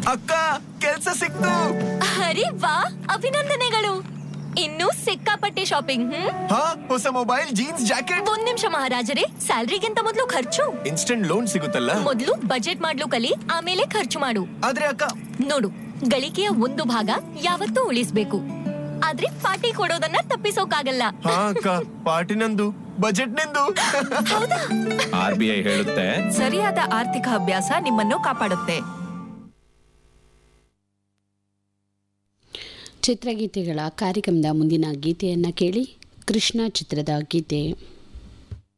ಅಕ್ಕ, ಕೆಲ್ಸ ಸಿಕ್ತು. ಅರೆ ವಾ, ಅಭಿನಂದನೆಗಳು. ಇನ್ನು ಸಿಕ್ಕಾಪಟ್ಟೆ ಶಾಪಿಂಗ್. ಹಾ, ಹೊಸ ಮೊಬೈಲ್, ಜೀನ್ಸ್, ಜಾಕೆಟ್. ಒಂದ್ ನಿಮಿಷ ಮಹಾರಾಜರೇ, ಸ್ಯಾಲ್ರಿಗಿಂತ ಮೊದಲು ಖರ್ಚು. ಇನ್ಸ್ಟೆಂಟ್ ಲೋನ್ ಸಿಗುತ್ತಲ್ಲ? ಮೊದಲು ಬಜೆಟ್ ಮಾಡ್ಲು ಕಲಿ, ಆಮೇಲೆ ಖರ್ಚು ಮಾಡು. ಆದ್ರೆ ಅಕ್ಕ, ನೋಡು, ಗಳಿಕೆಯ ಒಂದು ಭಾಗ ಯಾವತ್ತೂ ಉಳಿಸ್ಬೇಕು, ಆದ್ರೆ ಪಾರ್ಟಿ ಕೊಡೋದನ್ನ ತಪ್ಪಿಸೋಕಾಗಲ್ಲ. ಹಾ ಅಕ್ಕ, ಪಾರ್ಟಿ ನಂದು, ಬಜೆಟ್ ನಿಂದು. ಹೌದಾ? RBI ಹೇಳುತ್ತೆ, ಸರಿಯಾದ ಆರ್ಥಿಕ ಅಭ್ಯಾಸ ನಿಮ್ಮನ್ನು ಕಾಪಾಡುತ್ತೆ. ಚಿತ್ರಗೀತೆಗಳ ಕಾರ್ಯಕ್ರಮದ ಮುಂದಿನ ಗೀತೆಯನ್ನು ಕೇಳಿ. ಕೃಷ್ಣ ಚಿತ್ರದ ಗೀತೆ.